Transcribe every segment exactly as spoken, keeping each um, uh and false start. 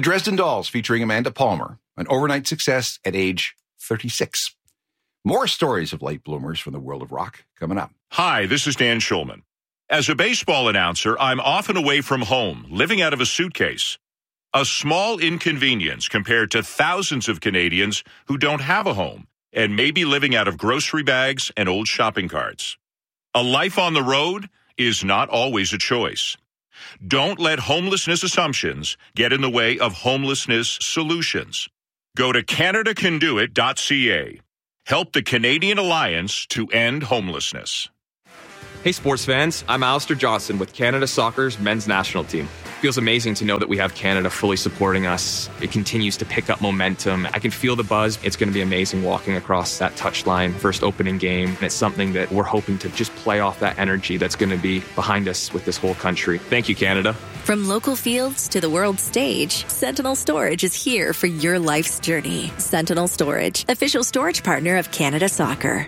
Dresden Dolls featuring Amanda Palmer, an overnight success at age thirty-six. More stories of late bloomers from the world of rock coming up. Hi, this is Dan Schulman. As a baseball announcer, I'm often away from home, living out of a suitcase. A small inconvenience compared to thousands of Canadians who don't have a home and may be living out of grocery bags and old shopping carts. A life on the road is not always a choice. Don't let homelessness assumptions get in the way of homelessness solutions. Go to Canada Can Do It dot C A. Help the Canadian Alliance to End Homelessness. Hey sports fans, I'm Alistair Johnson with Canada Soccer's men's national team. It feels amazing to know that we have Canada fully supporting us. It continues to pick up momentum. I can feel the buzz. It's going to be amazing walking across that touchline, first opening game. And it's something that we're hoping to just play off that energy that's going to be behind us with this whole country. Thank you, Canada. From local fields to the world stage, Sentinel Storage is here for your life's journey. Sentinel Storage, official storage partner of Canada Soccer.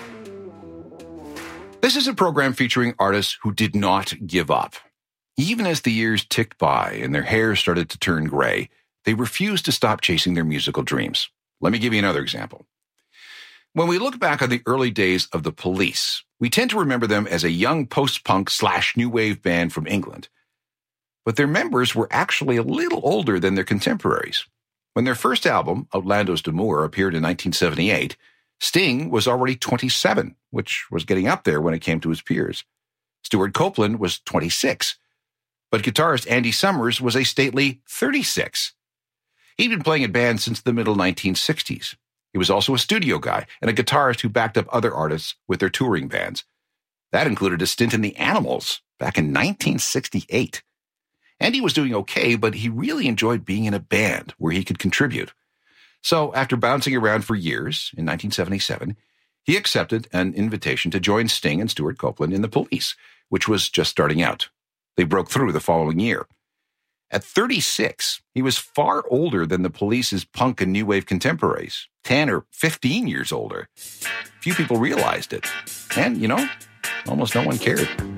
This is a program featuring artists who did not give up. Even as the years ticked by and their hair started to turn gray, they refused to stop chasing their musical dreams. Let me give you another example. When we look back on the early days of The Police, we tend to remember them as a young post-punk slash new wave band from England. But their members were actually a little older than their contemporaries. When their first album, Outlandos d'Amour, appeared in nineteen seventy-eight, Sting was already twenty-seven, which was getting up there when it came to his peers. Stuart Copeland was twenty-six, but guitarist Andy Summers was a stately thirty-six. He'd been playing in bands since the middle nineteen sixties. He was also a studio guy and a guitarist who backed up other artists with their touring bands. That included a stint in the Animals back in nineteen sixty-eight. Andy was doing okay, but he really enjoyed being in a band where he could contribute. So after bouncing around for years, in nineteen seventy-seven, he accepted an invitation to join Sting and Stuart Copeland in The Police, which was just starting out. They broke through the following year. At thirty-six, he was far older than The Police's punk and new wave contemporaries, ten or fifteen years older. Few people realized it. And, you know, almost no one cared.